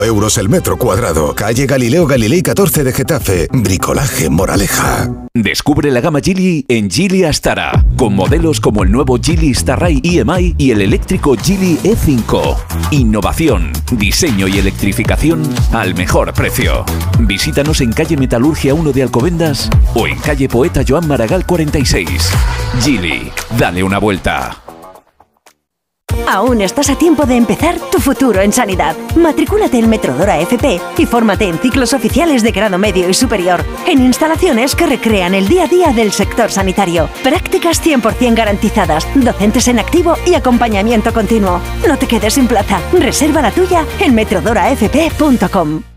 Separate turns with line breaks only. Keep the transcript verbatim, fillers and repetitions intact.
Euros el metro cuadrado. Calle Galileo Galilei catorce de Getafe. Bricolaje Moraleja.
Descubre la gama Geely en Geely Astara, con modelos como el nuevo Geely Starray E M I y el eléctrico Geely E cinco. Innovación, diseño y electrificación al mejor precio. Visítanos en calle Metalurgia uno de Alcobendas o en calle Poeta Joan Maragall cuarenta y seis. Geely, dale una vuelta.
Aún estás a tiempo de empezar tu futuro en sanidad. Matricúlate en Metrodora F P y fórmate en ciclos oficiales de grado medio y superior, en instalaciones que recrean el día a día del sector sanitario. Prácticas cien por ciento garantizadas, docentes en activo y acompañamiento continuo. No te quedes sin plaza. Reserva la tuya en metrodora f p punto com.